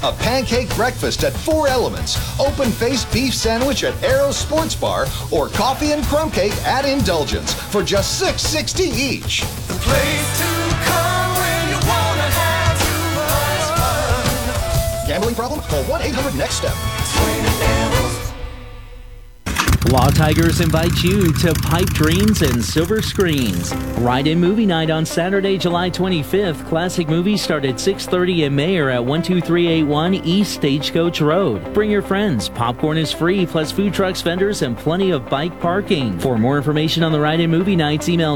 A pancake breakfast at Four Elements, open-faced beef sandwich at Arrow Sports Bar, or coffee and crumb cake at Indulgence for just $6.60 each. The place to come when you want to have too much fun. Gambling problem? Call 1-800-NEXT-STEP. Law Tigers invite you to Pipe Dreams and Silver Screens. Ride-in movie night on Saturday, July 25th. Classic movies start at 6:30 in Mayer at 12381 East Stagecoach Road. Bring your friends. Popcorn is free, plus food trucks, vendors, and plenty of bike parking. For more information on the Ride-in movie nights, email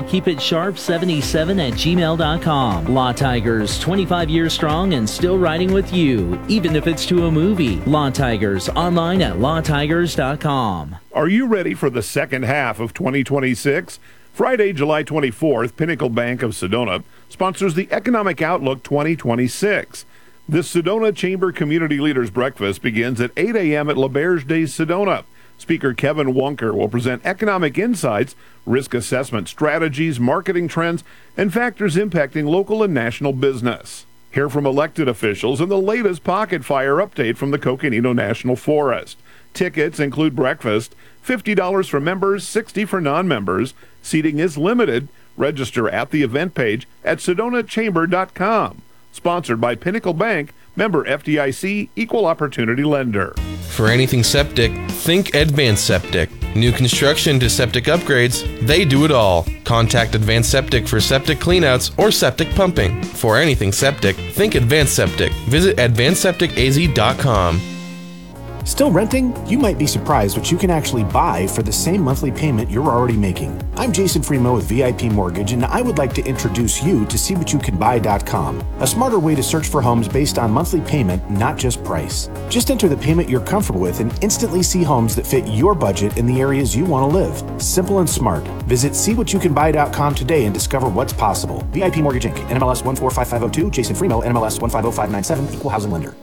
keepitsharp77@gmail.com. Law Tigers, 25 years strong and still riding with you, even if it's to a movie. Law Tigers, online at lawtigers.com. Are you ready for the second half of 2026? Friday, July 24th, Pinnacle Bank of Sedona sponsors the Economic Outlook 2026. This Sedona Chamber Community Leaders Breakfast begins at 8 a.m. at L'Auberge de Sedona. Speaker Kevin Wonker will present economic insights, risk assessment strategies, marketing trends, and factors impacting local and national business. Hear from elected officials and the latest pocket fire update from the Coconino National Forest. Tickets include breakfast, $50 for members, $60 for non-members. Seating is limited. Register at the event page at sedonachamber.com. Sponsored by Pinnacle Bank, member FDIC, equal opportunity lender. For anything septic, think Advanced Septic. New construction to septic upgrades, they do it all. Contact Advanced Septic for septic cleanouts or septic pumping. For anything septic, think Advanced Septic. Visit advancedsepticaz.com. Still renting? You might be surprised what you can actually buy for the same monthly payment you're already making. I'm Jason Freemo with VIP Mortgage, and I would like to introduce you to SeeWhatYouCanBuy.com, a smarter way to search for homes based on monthly payment, not just price. Just enter the payment you're comfortable with and instantly see homes that fit your budget in the areas you want to live. Simple and smart. Visit SeeWhatYouCanBuy.com today and discover what's possible. VIP Mortgage Inc., NMLS 145502, Jason Freemo, NMLS 150597, Equal Housing Lender.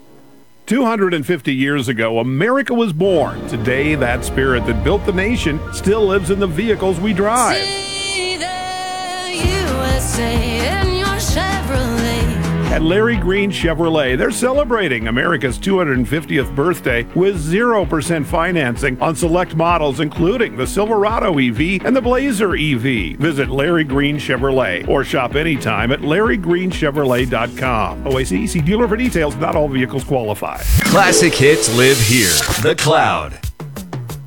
250 years ago, America was born. Today, that spirit that built the nation still lives in the vehicles we drive. See the USA in your Chevrolet. At Larry Green Chevrolet, they're celebrating America's 250th birthday with 0% financing on select models, including the Silverado EV and the Blazer EV. Visit Larry Green Chevrolet or shop anytime at LarryGreenChevrolet.com. OAC, see dealer for details. Not all vehicles qualify. Classic hits live here. The Cloud.